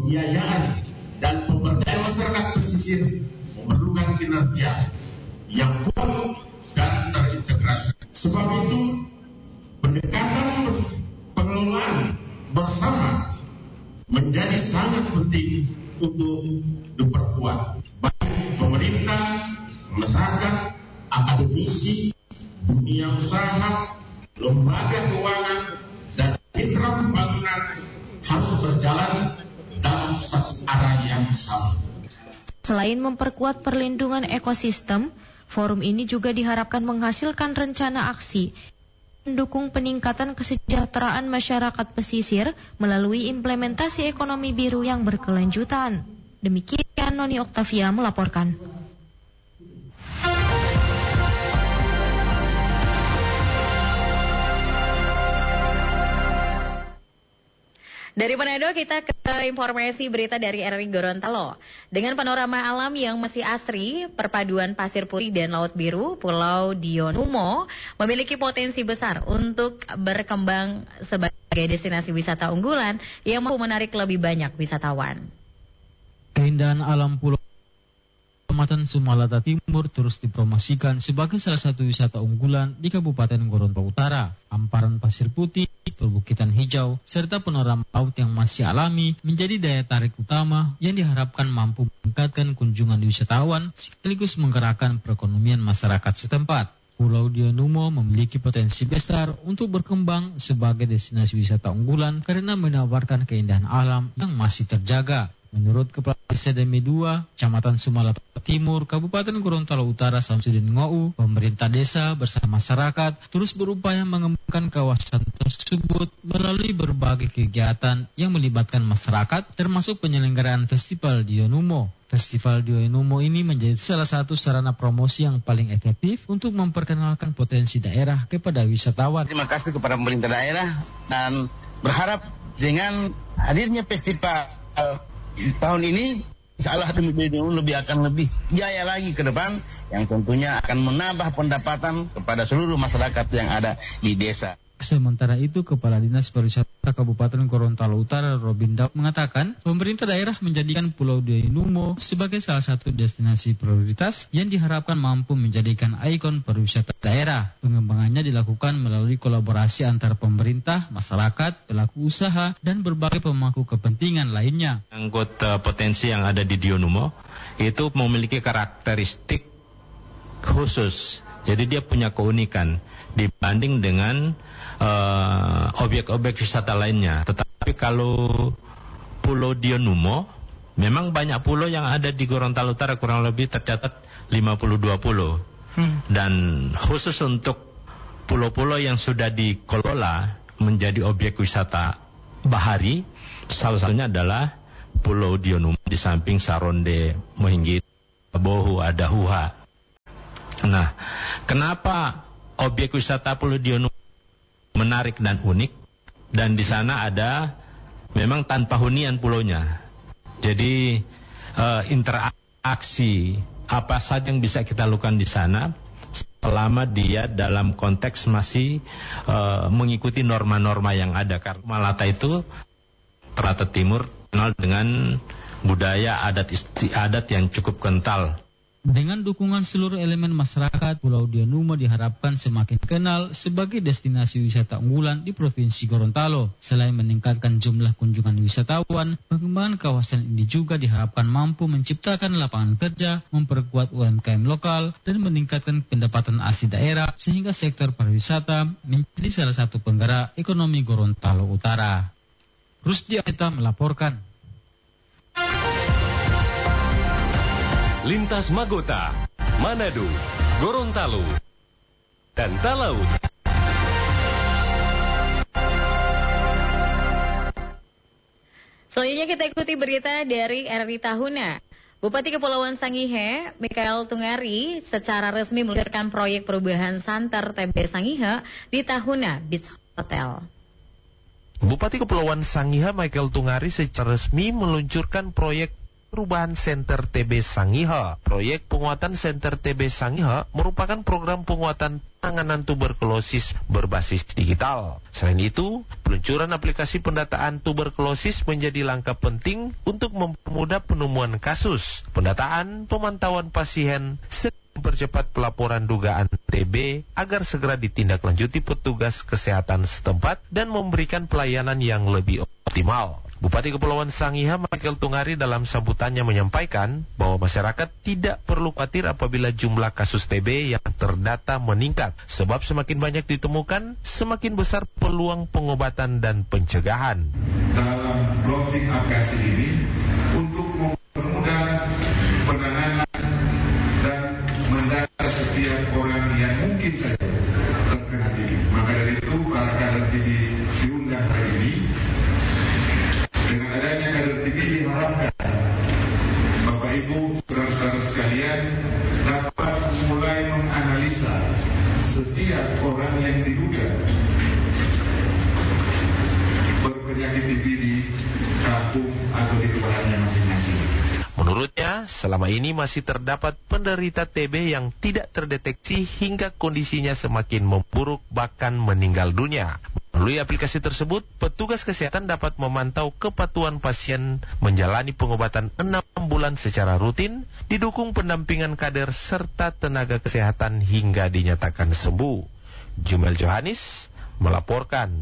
pembiayaan dan pemberdayaan masyarakat pesisir memerlukan kinerja yang kuat dan terintegrasi. Sebab itu, pendekatan pengelolaan bersama menjadi sangat penting untuk diperkuat. Baik pemerintah, masyarakat, akademisi, dunia usaha, lembaga keuangan, dan mitra pembangunan harus berjalan dalam satu arah yang sama. Selain memperkuat perlindungan ekosistem, forum ini juga diharapkan menghasilkan rencana aksi mendukung peningkatan kesejahteraan masyarakat pesisir melalui implementasi ekonomi biru yang berkelanjutan. Demikian Noni Oktavia melaporkan. Dari Manado kita ke informasi berita dari RRI Gorontalo. Dengan panorama alam yang masih asri, perpaduan pasir putih dan laut biru, Pulau Dionumo memiliki potensi besar untuk berkembang sebagai destinasi wisata unggulan yang mampu menarik lebih banyak wisatawan. Keindahan alam Pulau Kecamatan Sumalata Timur terus dipromosikan sebagai salah satu wisata unggulan di Kabupaten Gorontalo Utara. Hamparan pasir putih, perbukitan hijau, serta panorama laut yang masih alami menjadi daya tarik utama yang diharapkan mampu meningkatkan kunjungan wisatawan sekaligus menggerakkan perekonomian masyarakat setempat. Pulau Dionumo memiliki potensi besar untuk berkembang sebagai destinasi wisata unggulan karena menawarkan keindahan alam yang masih terjaga. Menurut Kepala Desa Demi 2, Kecamatan Sumalata Timur, Kabupaten Gorontalo Utara, Samsudin Ngou, pemerintah desa bersama masyarakat terus berupaya mengembangkan kawasan tersebut melalui berbagai kegiatan yang melibatkan masyarakat, termasuk penyelenggaraan Festival Dionumo. Festival Dionumo ini menjadi salah satu sarana promosi yang paling efektif untuk memperkenalkan potensi daerah kepada wisatawan. Terima kasih kepada pemerintah daerah dan berharap dengan hadirnya festival tahun ini, insya Allah lebih akan lebih jaya lagi ke depan, yang tentunya akan menambah pendapatan kepada seluruh masyarakat yang ada di desa. Sementara itu, Kepala Dinas Pariwisata Kabupaten Gorontalo Utara, Robin Daud, mengatakan pemerintah daerah menjadikan Pulau Dionumo sebagai salah satu destinasi prioritas yang diharapkan mampu menjadikan ikon pariwisata daerah. Pengembangannya dilakukan melalui kolaborasi antar pemerintah, masyarakat, pelaku usaha, dan berbagai pemangku kepentingan lainnya. Anggota potensi yang ada di Dionumo itu memiliki karakteristik khusus, jadi dia punya keunikan dibanding dengan objek-objek wisata lainnya. Tetapi kalau Pulau Dionumo, memang banyak pulau yang ada di Gorontalo Utara, kurang lebih tercatat 52 pulau. Dan khusus untuk pulau-pulau yang sudah dikelola menjadi objek wisata bahari, salah satunya adalah Pulau Dionumo di samping Saronde, Mohinggit, Bohu, ada Huha. Nah, kenapa objek wisata Pulau Dionumo menarik dan unik, dan di sana ada memang tanpa hunian pulaunya. Jadi interaksi apa saja yang bisa kita lakukan di sana selama dia dalam konteks masih mengikuti norma-norma yang ada. Karena Malata itu Ternate Timur kenal dengan budaya adat istiadat yang cukup kental. Dengan dukungan seluruh elemen masyarakat, Pulau Dionumo diharapkan semakin kenal sebagai destinasi wisata unggulan di Provinsi Gorontalo. Selain meningkatkan jumlah kunjungan wisatawan, pengembangan kawasan ini juga diharapkan mampu menciptakan lapangan kerja, memperkuat UMKM lokal, dan meningkatkan pendapatan asli daerah sehingga sektor pariwisata menjadi salah satu penggerak ekonomi Gorontalo Utara. Rusdi Aita melaporkan. Lintas Magota, Manado, Gorontalo, dan Talaut. Selanjutnya kita ikuti berita dari RRI Tahuna. Bupati Kepulauan Sangihe, Mikael Tungari, secara resmi meluncurkan proyek perubahan Santer TB Sangihe di Tahuna Beach Hotel. Bupati Kepulauan Sangihe, Mikael Tungari, secara resmi meluncurkan proyek perubahan Senter TB Sangihe. Proyek penguatan Senter TB Sangihe merupakan program penguatan penanganan tuberkulosis berbasis digital. Selain itu, peluncuran aplikasi pendataan tuberkulosis menjadi langkah penting untuk mempermudah penemuan kasus, pendataan, pemantauan pasien, mempercepat pelaporan dugaan TB agar segera ditindaklanjuti petugas kesehatan setempat dan memberikan pelayanan yang lebih optimal. Bupati Kepulauan Sangihe Michael Tungari dalam sambutannya menyampaikan bahwa masyarakat tidak perlu khawatir apabila jumlah kasus TB yang terdata meningkat, sebab semakin banyak ditemukan, semakin besar peluang pengobatan dan pencegahan. Dalam launching aplikasi ini untuk mempermudah penanganan dan mendata setiap orang yang mungkin saja terkena TB. Maka dari itu para kader TB diundang hari ini. Dengan adanya kader TB diharapkan Bapak Ibu, saudara-saudara sekalian dapat mulai menganalisa setiap orang yang diduga berpenyakit TB di kampung atau di kelurahannya masing-masing. Menurutnya, selama ini masih terdapat penderita TB yang tidak terdeteksi hingga kondisinya semakin memburuk bahkan meninggal dunia. Melalui aplikasi tersebut, petugas kesehatan dapat memantau kepatuhan pasien menjalani pengobatan 6 bulan secara rutin, didukung pendampingan kader serta tenaga kesehatan hingga dinyatakan sembuh. Jumel Johanis melaporkan.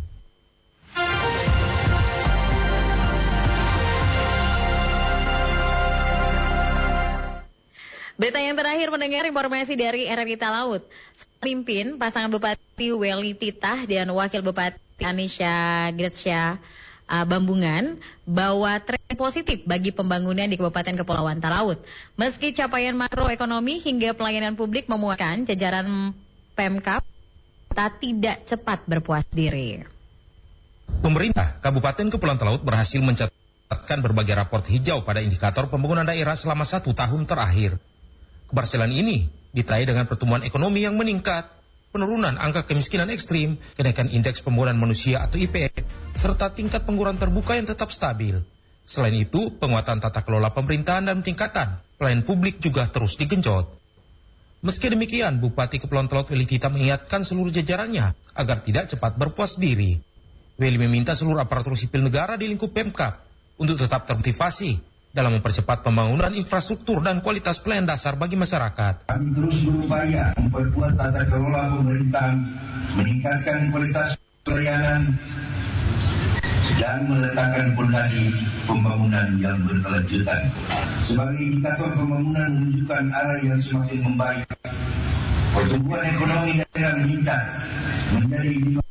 Berita yang terakhir mendengar informasi dari RRI Talaut. Pemimpin pasangan Bupati Weli Titah dan Wakil Bupati Anisha Gretsya Bambungan bawa tren positif bagi pembangunan di Kabupaten Kepulauan Talaut. Meski capaian makroekonomi hingga pelayanan publik memuaskan, jajaran Pemkab tidak cepat berpuas diri. Pemerintah Kabupaten Kepulauan Talaut berhasil mencatatkan berbagai raport hijau pada indikator pembangunan daerah selama 1 tahun terakhir. Keberhasilan ini diraih dengan pertumbuhan ekonomi yang meningkat, penurunan angka kemiskinan ekstrim, kenaikan indeks pembangunan manusia atau IPM, serta tingkat pengangguran terbuka yang tetap stabil. Selain itu, penguatan tata kelola pemerintahan dan peningkatan pelayanan publik juga terus digenjot. Meski demikian, Bupati Kepulauan Talaut Weli Titah mengingatkan seluruh jajarannya agar tidak cepat berpuas diri. Weli meminta seluruh aparatur sipil negara di lingkup Pemkab untuk tetap termotivasi dalam mempercepat pembangunan infrastruktur dan kualitas pelayanan dasar bagi masyarakat. Kami terus berupaya memperkuat tata kelola pemerintahan, meningkatkan kualitas pelayanan, dan meletakkan fondasi pembangunan yang berkelanjutan. Sebagai indikator pembangunan menunjukkan arah yang semakin membaik. Pertumbuhan ekonomi daerah meningkat menjadi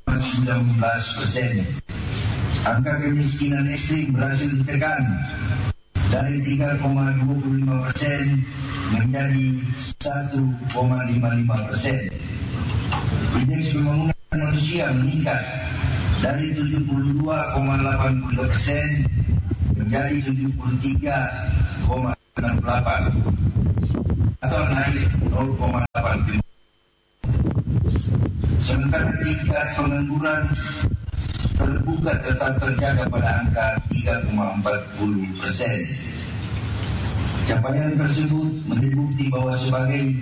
19%. Angka kemiskinan ekstrim berhasil ditekan dari 3,25% menjadi 1,55%. Indeks pembangunan manusia meningkat dari 72,83% menjadi 73,68 atau naik 0,85. Sementara tingkat pengangguran terbuka tetap terjaga pada angka 3,40%. Capaian tersebut membukti bahwa sebagai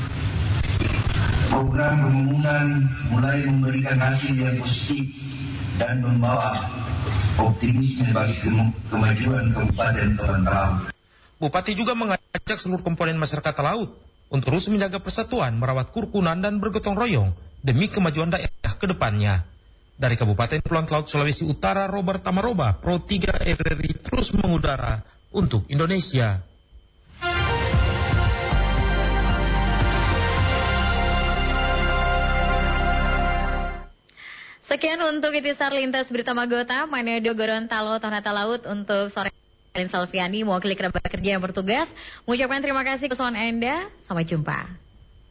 program pembangunan mulai memberikan hasil yang positif dan membawa optimisme bagi kemajuan Kabupaten Kepulauan Talaut. Bupati juga mengajak seluruh komponen masyarakat Talaut untuk terus menjaga persatuan, merawat kerukunan dan bergotong royong demi kemajuan daerah ke depannya. Dari Kabupaten Kepulauan Talaut, Sulawesi Utara, Robert Tamaroba, Pro 3 RRI terus mengudara untuk Indonesia. Sekian untuk Itisar Lintas Berita Magota, Manado Gorontalo, Tonata Laut untuk sore ini. Salviani, mewakili kerabat kerja yang bertugas, mengucapkan terima kasih keseruan Anda. Sampai jumpa.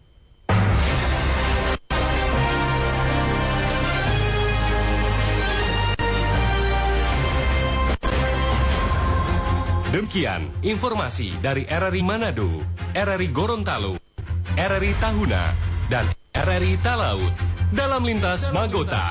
Demikian informasi dari RRI Manado, RRI Gorontalo, RRI Tahuna, dan RRI Talaut dalam Lintas Magota.